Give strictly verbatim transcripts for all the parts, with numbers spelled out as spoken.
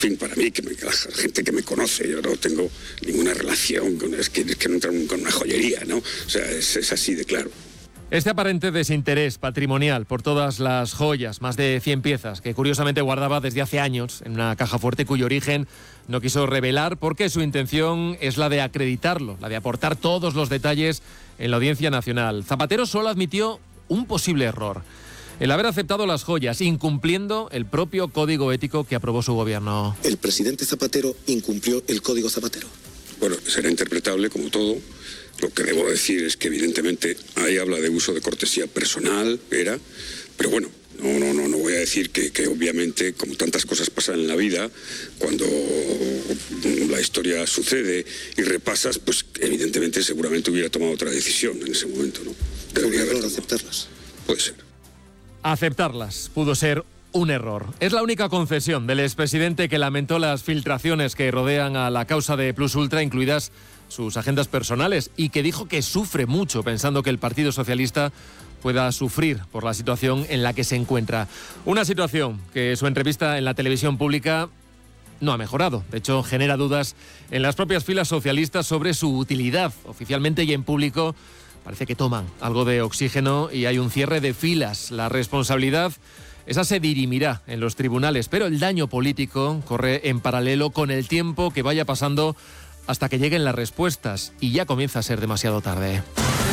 En fin, para mí, que, me, que la gente que me conoce, yo no tengo ninguna relación con, es que, es que no entro con una joyería, ¿no? O sea, es, es así de claro. Este aparente desinterés patrimonial por todas las joyas, más de cien piezas, que curiosamente guardaba desde hace años en una caja fuerte cuyo origen no quiso revelar porque su intención es la de acreditarlo, la de aportar todos los detalles en la Audiencia Nacional. Zapatero solo admitió un posible error: el haber aceptado las joyas, incumpliendo el propio código ético que aprobó su gobierno. El presidente Zapatero incumplió el código Zapatero. Bueno, será interpretable como todo. Lo que debo decir es que evidentemente ahí habla de uso de cortesía personal, era, pero bueno, no, no, no, no voy a decir que, que obviamente, como tantas cosas pasan en la vida, cuando la historia sucede y repasas, pues evidentemente seguramente hubiera tomado otra decisión en ese momento, ¿no? Debería haber aceptarlas. Puede ser. Aceptarlas pudo ser un error. Es la única concesión del expresidente, que lamentó las filtraciones que rodean a la causa de Plus Ultra, incluidas sus agendas personales, y que dijo que sufre mucho pensando que el Partido Socialista pueda sufrir por la situación en la que se encuentra. Una situación que su entrevista en la televisión pública no ha mejorado. De hecho, genera dudas en las propias filas socialistas sobre su utilidad. Oficialmente y en público parece que toman algo de oxígeno y hay un cierre de filas. La responsabilidad, esa se dirimirá en los tribunales, pero el daño político corre en paralelo con el tiempo que vaya pasando hasta que lleguen las respuestas, y ya comienza a ser demasiado tarde.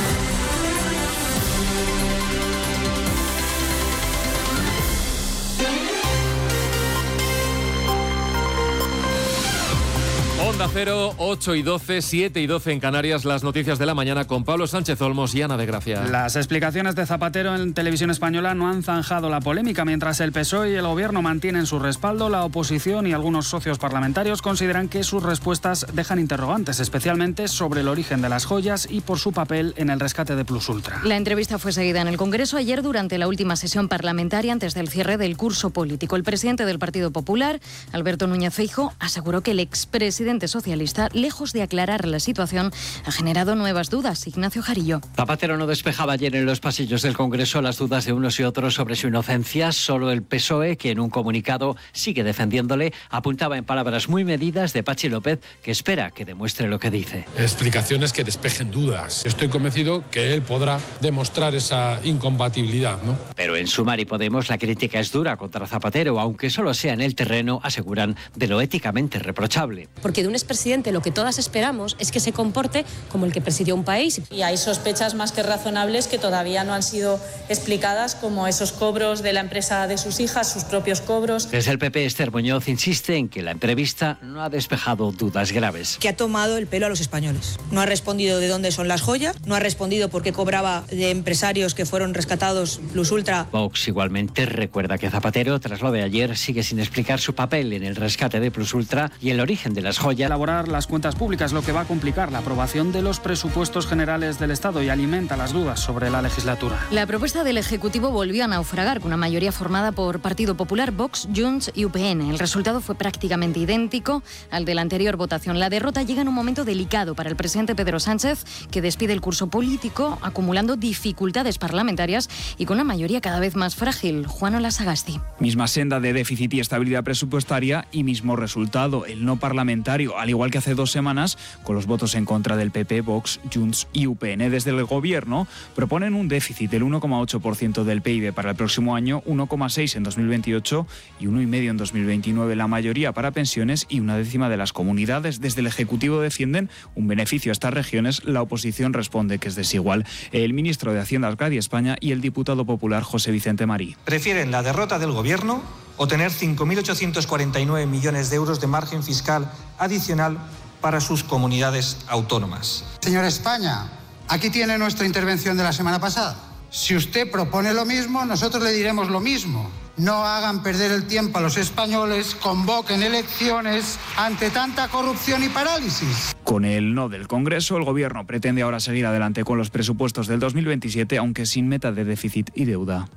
Onda Cero, ocho y doce, siete y doce en Canarias, las noticias de la mañana con Pablo Sánchez Olmos y Ana de Gracia. Las explicaciones de Zapatero en Televisión Española no han zanjado la polémica. Mientras el P S O E y el Gobierno mantienen su respaldo, la oposición y algunos socios parlamentarios consideran que sus respuestas dejan interrogantes, especialmente sobre el origen de las joyas y por su papel en el rescate de Plus Ultra. La entrevista fue seguida en el Congreso ayer durante la última sesión parlamentaria antes del cierre del curso político. El presidente del Partido Popular, Alberto Núñez Feijóo, aseguró que el expresidente socialista, lejos de aclarar la situación, ha generado nuevas dudas. Ignacio Jarillo. Zapatero no despejaba ayer en los pasillos del Congreso las dudas de unos y otros sobre su inocencia. Solo el P S O E, que en un comunicado sigue defendiéndole, apuntaba en palabras muy medidas de Patxi López, que espera que demuestre lo que dice. Explicaciones que despejen dudas. Estoy convencido que él podrá demostrar esa incompatibilidad, ¿no? Pero en Sumar y Podemos la crítica es dura contra Zapatero, aunque solo sea en el terreno, aseguran, de lo éticamente reprochable. Porque de un expresidente lo que todas esperamos es que se comporte como el que presidió un país. Y hay sospechas más que razonables que todavía no han sido explicadas, como esos cobros de la empresa de sus hijas, sus propios cobros. Desde el P P, Esther Muñoz insiste en que la entrevista no ha despejado dudas graves. Que ha tomado el pelo a los españoles. No ha respondido de dónde son las joyas, no ha respondido por qué cobraba de empresarios que fueron rescatados Plus Ultra. Vox igualmente recuerda que Zapatero, tras lo de ayer, sigue sin explicar su papel en el rescate de Plus Ultra y el origen de las joyas. Elaborar las cuentas públicas, lo que va a complicar la aprobación de los presupuestos generales del Estado y alimenta las dudas sobre la legislatura. La propuesta del Ejecutivo volvió a naufragar con una mayoría formada por Partido Popular, Vox, Junts y U P N. El resultado fue prácticamente idéntico al de la anterior votación. La derrota llega en un momento delicado para el presidente Pedro Sánchez, que despide el curso político acumulando dificultades parlamentarias y con una mayoría cada vez más frágil. Juan Olasagasti. Misma senda de déficit y estabilidad presupuestaria y mismo resultado, el no parlamentario, al igual que hace dos semanas, con los votos en contra del P P, Vox, Junts y U P N. Desde el Gobierno proponen un déficit del uno coma ocho por ciento del P I B para el próximo año, uno coma seis en dos mil veintiocho y uno coma cinco en dos mil veintinueve, la mayoría para pensiones y una décima de las comunidades. Desde el Ejecutivo defienden un beneficio a estas regiones, la oposición responde que es desigual. El ministro de Hacienda, Arcadio España, y el diputado popular José Vicente Marí. ¿Prefieren la derrota del Gobierno o tener cinco mil ochocientos cuarenta y nueve millones de euros de margen fiscal adicional para sus comunidades autónomas? Señora España, aquí tiene nuestra intervención de la semana pasada. Si usted propone lo mismo, nosotros le diremos lo mismo. No hagan perder el tiempo a los españoles, convoquen elecciones ante tanta corrupción y parálisis. Con el no del Congreso, el Gobierno pretende ahora seguir adelante con los presupuestos del dos mil veintisiete, aunque sin meta de déficit y deuda.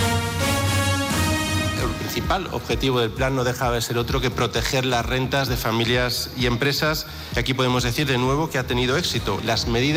El principal objetivo del plan no deja de ser otro que proteger las rentas de familias y empresas. Y aquí podemos decir de nuevo que ha tenido éxito. Las medidas